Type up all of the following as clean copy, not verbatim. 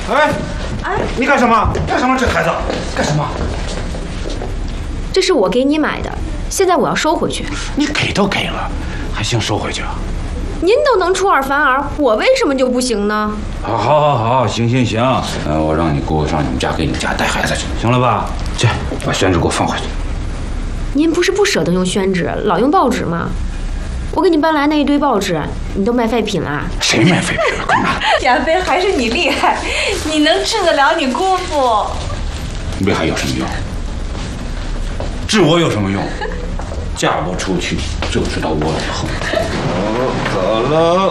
哎，你干什么？干什么？这孩子干什么？ 这是我给你买的，现在我要收回去。 你给都给了，还兴收回去啊？ 您都能出尔反尔，我为什么就不行呢？ 好，行，我让你姑上你们家给你们家带孩子去，行了吧？去，把宣纸给我放回去。 您不是不舍得用宣纸，老用报纸吗？我给你搬来那一堆报纸，你都卖废品啦？ 谁卖废品了？干嘛？ 亚飞还是你厉害，你能治得了你姑父？ 为还有什么用？治我有什么用？嫁不出去就知道我以后。走了。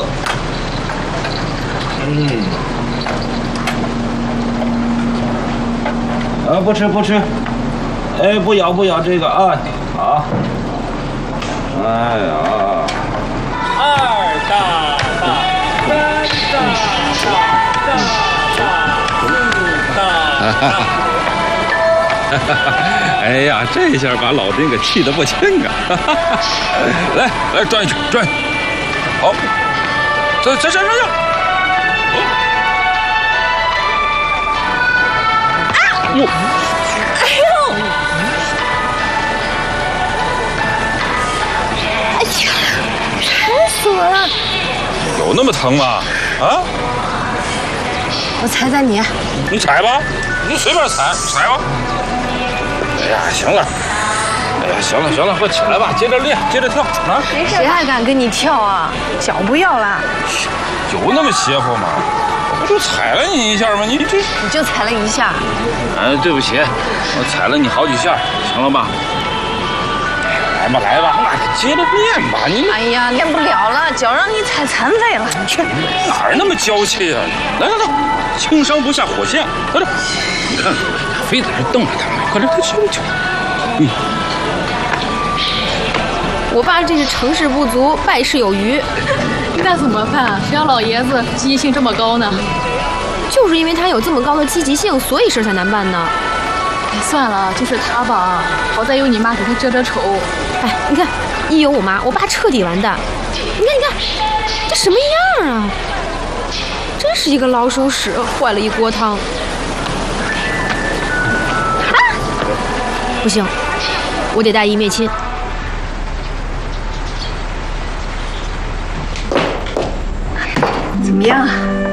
不吃。哎，不咬这个啊！好。哎呀。 二大大，三大大。 哎呀，这下把老丁给气得不轻啊！来转一圈，好，这，哟， 哎呀，馋死我了！ 有那么疼吗？啊？ 我踩你。 你踩吧，你随便踩吧。哎呀，行了，快起来吧，接着练，接着跳啊！ 谁还敢跟你跳啊？脚不要了。 有那么邪乎吗？我不就踩了你一下吗？你就踩了一下。 对不起，我踩了你好几下，行了吧？来吧，那接着练吧。你哎呀，练不了了，脚让你踩残废了。 去，哪儿那么娇气啊？来，轻伤不下火线，快点！你看，非在这瞪着他们，快点，去。 我爸这是成事不足，败事有余。 那怎么办？谁让老爷子积极性这么高呢？ 就是因为他有这么高的积极性，所以事才难办呢。 哎，算了，就是他吧，好在有你妈给他遮丑。 哎，你看，一有我妈，我爸彻底完蛋。你看，这什么样啊？真是一个老鼠屎，坏了一锅汤。不行，我得带一灭亲。 怎么样？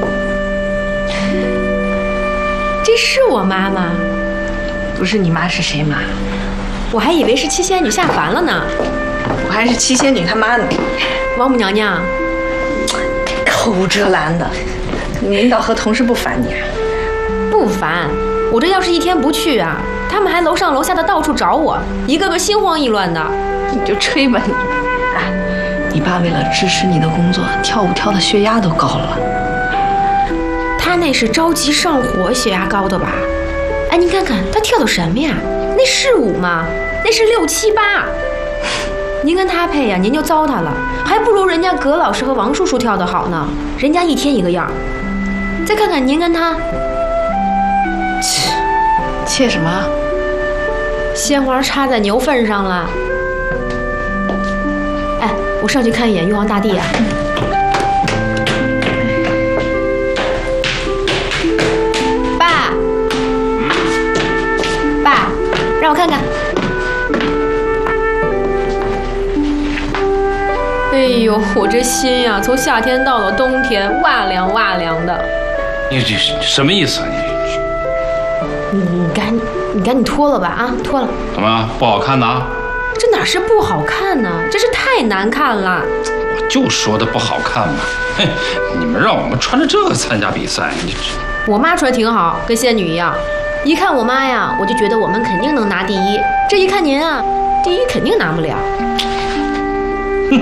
这是我妈吗？ 不是你妈是谁妈？ 我还以为是七仙女下凡了呢。 我还是七仙女她妈呢。 王母娘娘， 口无遮拦的，领导和同事不烦你啊？ 不烦，我这要是一天不去啊，他们还楼上楼下的到处找我，一个个心慌意乱的。 你就吹吧你。哎，你爸为了支持你的工作，跳舞跳的血压都高了。 他那是着急上火，血压高的吧？哎，您看看他跳的什么呀？那是舞吗？那是6、7、8。您跟他配呀，您就糟蹋了，还不如人家葛老师和王叔叔跳得好呢。人家一天一个样。再看看您跟他， 切什么？ 鲜花插在牛粪上了。哎，我上去看一眼玉皇大帝啊。爸，让我看看。哎呦，我这心呀，从夏天到了冬天，哇凉哇凉的。 你这什么意思啊？ 你赶紧脱了吧啊，脱了。 怎么不好看呢？ 这哪是不好看呢？这是太难看了。 我就说的不好看嘛！嘿，你们让我们穿着这个参加比赛，你我妈穿的挺好，跟仙女一样。一看我妈呀，我就觉得我们肯定能拿第一。这一看您啊，第一肯定拿不了。 哼。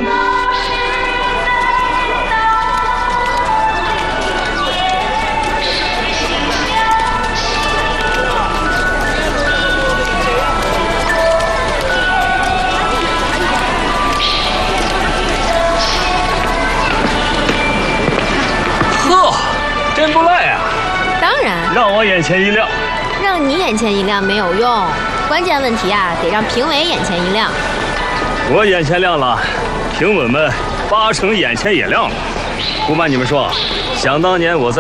呵，真不赖啊！ 当然， 让我眼前一亮。 让你眼前一亮没有用，关键问题啊，得让评委眼前一亮。 我眼前亮了，评委们8成眼前也亮了。不瞒你们说，想当年我在